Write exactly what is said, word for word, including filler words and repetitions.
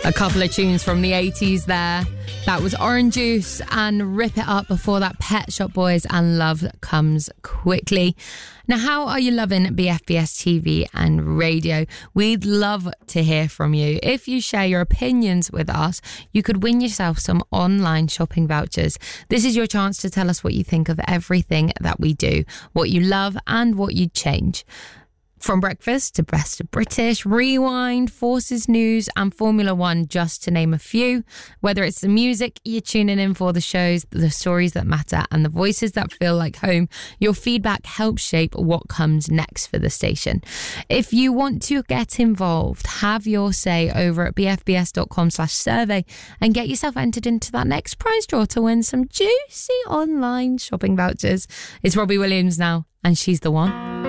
A couple of tunes from the eighties there. That was Orange Juice and Rip It Up. Before that, Pet Shop Boys and Love Comes Quickly. Now, how are you loving B F B S T V and radio? We'd love to hear from you. If you share your opinions with us, you could win yourself some online shopping vouchers. This is your chance to tell us what you think of everything that we do, what you love and what you'd change. From breakfast to Best of British, Rewind, Forces News and Formula One, just to name a few. Whether it's the music you're tuning in for, the shows, the stories that matter and the voices that feel like home, your feedback helps shape what comes next for the station. If you want to get involved, have your say over at bfbs.com slash survey and get yourself entered into that next prize draw to win some juicy online shopping vouchers. It's Robbie Williams now, and She's the One.